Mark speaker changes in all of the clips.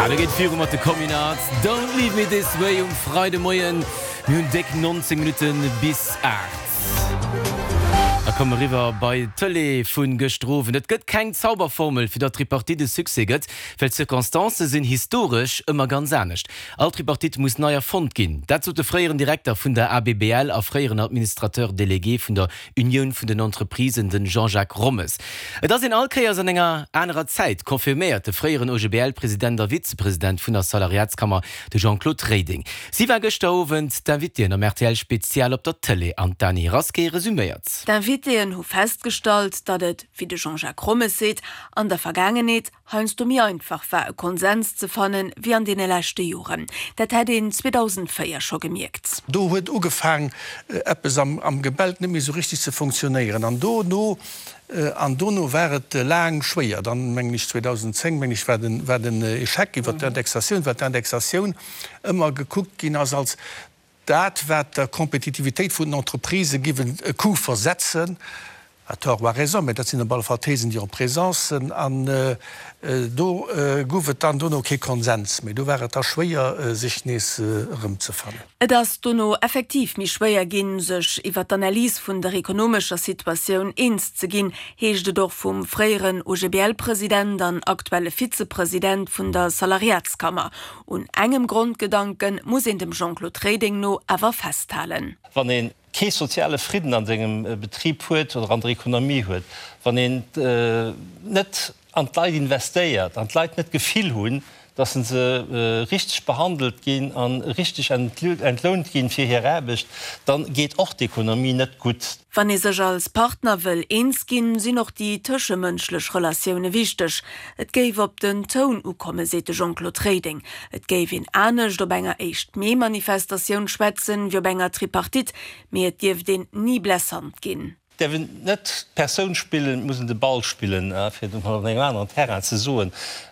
Speaker 1: Ja, da geht viel um die Kombinat. Don't leave me this way Freude Moyen. Nun deck 19 Minuten bis 8. Da kommen wir rüber bei Telefon gestrofen. Es gibt keine Zauberformel für das Tripartit des Succès gibt, weil Zirkonstanzen sind historisch immer ganz anders. All Tripartit muss neu erfunden gehen. Dazu der früheren Direktor von der ABBL, auch früheren Administrateur Delegé von der Union von den Entreprisen, den Jean-Jacques Rommes. Das in Alkreer in einer anderer Zeit konfirmiert der früheren OGBL-Präsident, der Vizepräsident von der Salariatskammer, der Jean-Claude Reding. Sie war gestorben, dann wird ihr am RTL-Spezial auf der Tele an Dani Raske resümiert.
Speaker 2: Hu festgestellt, dat et, wie de Jean-Jacques Rommes seet, an der Vergangenheit heinst du mir einfach war Konsens zu fannen wie an den letzten Jahren. Dat hat in 2004 schon gemerkt.
Speaker 3: Du huet ugefangen, etwas am Gebält nicht mehr so richtig zu funktionieren. An Dono wäret lang schwer. Dann menglich 2010 werden Scheck iwwer der Indexation immer geguckt gin als dat wat der Kompetitivität vun Entreprise giwen Ku versetzen. War raison, mais dat sind ball Verthesen die Präsenzen an gouft dann du okay Konsens, mais du wäret da schwéier sich nees zu fallen.
Speaker 2: Dass du no effektiv mi schwéier ginn sech iwwer d'Analyse vun der ekonomischer Situation ins ze ginn, heeschte doch vum freieren OGBL-Präsident an aktuelle Vizepräsident vun der Salariatskammer. Und engem Grundgedanken muss in dem Jean-Claude Reding no awer festhalen.
Speaker 4: Kein soziale Frieden an dem Betrieb huet oder an der Ökonomie huet, wann net an Leiit investiert, an Leiit net gefiel hunn, dass se richtig behandelt gehen, an richtig entlohnt gehen fir herbecht, dann geht auch die Ökonomie net gut.
Speaker 2: Wann sech als Partner will eens gin, sind noch die tschemënschlech Relationune wichtig. Et géif op den Ton ukomme, sete Jean-Claude Reding. Et géif in anecht op enger echt Manifestation schwätzen wie enger Tripartit, mir Dief den nie blässernd gin.
Speaker 4: Der will net Person spielen, muss de Ball spielen fir anderen Terra ze soen.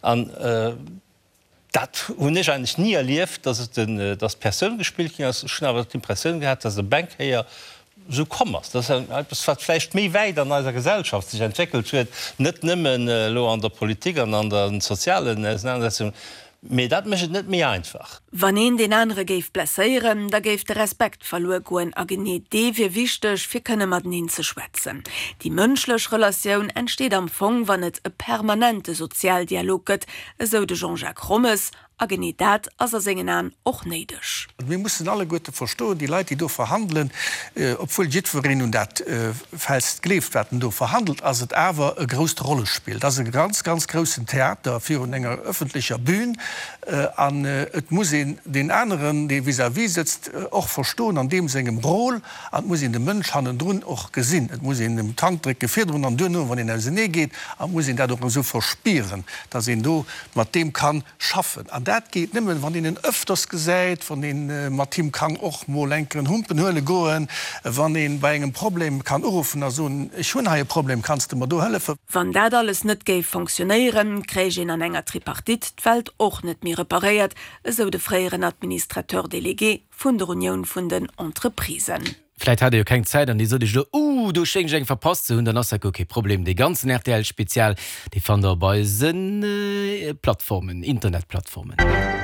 Speaker 4: Dat hun ich eigentlich nie erlieft, dass es das Person gespielt schon aber die Impression gehabt, dass der Bank her so kommmerst. Das vielleicht méi weit an einer Gesellschaft sich entwickelt wird, net nimmen lo an der Politik an der sozialen Auseinandersetzung. Me dat mechet net mé einfach.
Speaker 2: Wann en den andere geif blessieren, da geif der Respekt verloren goen a genet de wie wichtech fir kënne mat hin ze schwätzen. Die mënschlech Relationun entsteht am Fong, wann et e permanente Sozialdialog gëtt, so de Jean-Jacques Rommes, a genet dat as sengen an och neidech.
Speaker 3: Wir mussten alle Gotte verstoen, die Leute, die do verhandeln, obwohl Jitwerin und dat fest gelieft werden, do verhandelt, as het awer e grost Rolle spielt. Das ist ganz großen Theater fir un enger öffentlicher Bühn. Et muss den anderen, die vis-à-vis sitzt, auch verstohlen an dem segem Roll, muss in den Mënsch han run och gesinn. Et muss in dem Tankdreck gefir an dünne, wann in se geht, muss ihn dadurch so verspieren, dass do mat dem kann schaffen. An dat geht nimmen, wann ihnen öfters gesäit, von den Martin kann och mo lenkeren Humpenhöhle goen, wann den bei engem Problem kann rufen, also ich hun ha Problem kannst du mal do helfe.
Speaker 2: Wann dat alles net geif funktionieren, kräg an enger Tripartit fällt och net mir repariert, so de freieren Administrateur Delegé vun der Union vun den Entreprisen.
Speaker 1: Vielleicht hat ihr keine Zeit an die so du schenk verpasst und dann hast du okay Problem die ganzen RTL-Spezial die fand dabei sind Plattformen, Internetplattformen.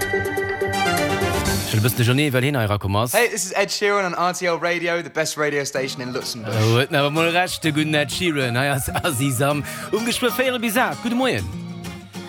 Speaker 1: Hey,
Speaker 5: this is Ed Sheeran on RTL Radio, the best radio station in Luxembourg.
Speaker 1: Ed Sheeran, Guten Morgen.